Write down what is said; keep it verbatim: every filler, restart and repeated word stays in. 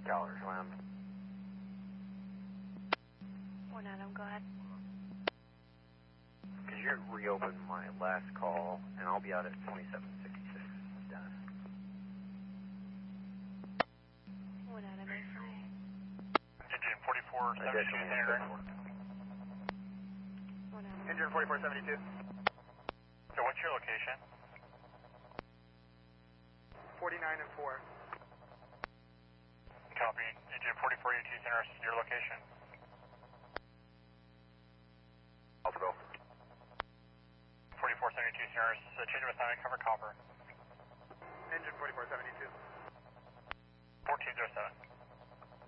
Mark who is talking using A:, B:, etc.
A: Skyler, Slam.
B: One Adam, go ahead.
A: Could you reopen my last call, and I'll be out at twenty-seven sixty-six, Dennis.
B: One Adam, A for me.
C: Engine forty-four seventy-two, Senator.
B: One Adam.
C: Engine forty-four seventy-two. So what's your location?
D: forty-nine and four.
C: Copy. Engine forty-four eighty-two, Center, your location.
A: Alpha Go.
C: forty-four seventy-two, Center, uh, change of assignment, cover copper.
D: Engine forty-four seventy-two.
C: fourteen oh seven.